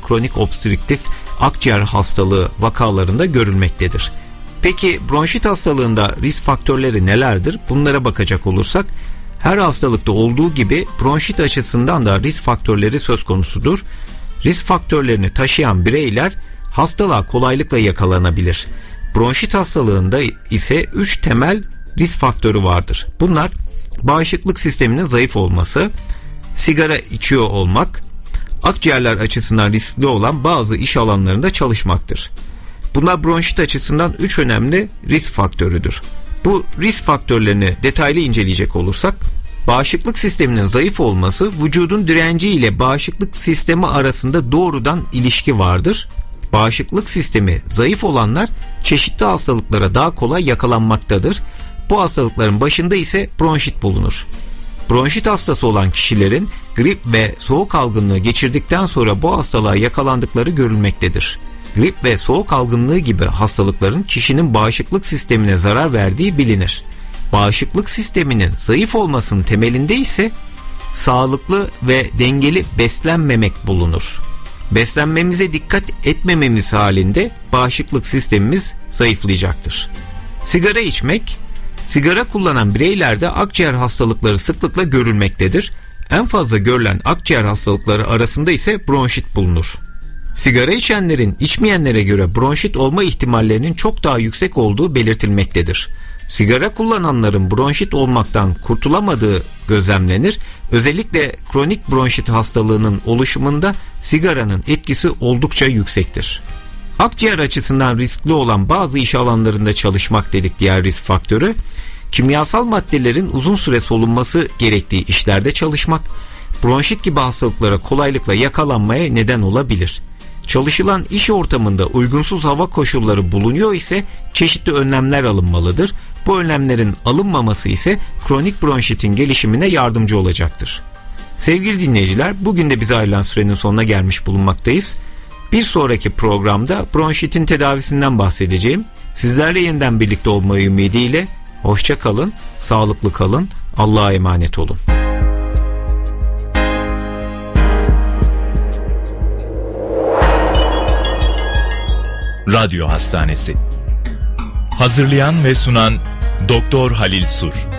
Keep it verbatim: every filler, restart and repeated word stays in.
kronik obstrüktif akciğer hastalığı vakalarında görülmektedir. Peki bronşit hastalığında risk faktörleri nelerdir? Bunlara bakacak olursak, her hastalıkta olduğu gibi bronşit açısından da risk faktörleri söz konusudur. Risk faktörlerini taşıyan bireyler hastalığa kolaylıkla yakalanabilir. Bronşit hastalığında ise üç temel risk faktörü vardır. Bunlar bağışıklık sisteminin zayıf olması, sigara içiyor olmak, akciğerler açısından riskli olan bazı iş alanlarında çalışmaktır. Bunlar bronşit açısından üç önemli risk faktörüdür. Bu risk faktörlerini detaylı inceleyecek olursak, bağışıklık sisteminin zayıf olması, vücudun direnci ile bağışıklık sistemi arasında doğrudan ilişki vardır. Bağışıklık sistemi zayıf olanlar çeşitli hastalıklara daha kolay yakalanmaktadır. Bu hastalıkların başında ise bronşit bulunur. Bronşit hastası olan kişilerin grip ve soğuk algınlığı geçirdikten sonra bu hastalığa yakalandıkları görülmektedir. Grip ve soğuk algınlığı gibi hastalıkların kişinin bağışıklık sistemine zarar verdiği bilinir. Bağışıklık sisteminin zayıf olmasının temelinde ise sağlıklı ve dengeli beslenmemek bulunur. Beslenmemize dikkat etmememiz halinde bağışıklık sistemimiz zayıflayacaktır. Sigara içmek, sigara kullanan bireylerde akciğer hastalıkları sıklıkla görülmektedir. En fazla görülen akciğer hastalıkları arasında ise bronşit bulunur. Sigara içenlerin içmeyenlere göre bronşit olma ihtimallerinin çok daha yüksek olduğu belirtilmektedir. Sigara kullananların bronşit olmaktan kurtulamadığı gözlemlenir. Özellikle kronik bronşit hastalığının oluşumunda sigaranın etkisi oldukça yüksektir. Akciğer açısından riskli olan bazı iş alanlarında çalışmak dedik diğer risk faktörü. Kimyasal maddelerin uzun süre solunması gerektiği işlerde çalışmak, bronşit gibi hastalıklara kolaylıkla yakalanmaya neden olabilir. Çalışılan iş ortamında uygunsuz hava koşulları bulunuyor ise çeşitli önlemler alınmalıdır. Bu önlemlerin alınmaması ise kronik bronşitin gelişimine yardımcı olacaktır. Sevgili dinleyiciler, bugün de bize ayrılan sürenin sonuna gelmiş bulunmaktayız. Bir sonraki programda bronşitin tedavisinden bahsedeceğim. Sizlerle yeniden birlikte olmayı ümidiyle hoşça kalın, sağlıklı kalın, Allah'a emanet olun. Radyo Hastanesi. Hazırlayan ve sunan Doktor Halil Sur.